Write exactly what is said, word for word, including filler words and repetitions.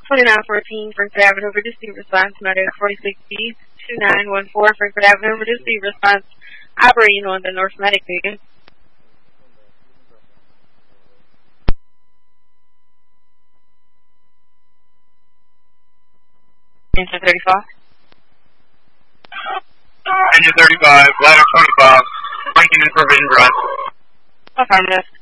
twenty-nine fourteen Frankfurt Avenue, Reducing Response, Medic forty-six B two nine one four Frankfurt Avenue, Reducing Response, operating on the North Medic beacon. Engine thirty-five. Engine thirty-five, ladder twenty-five, Lincoln and Provision Drive. Affirmative.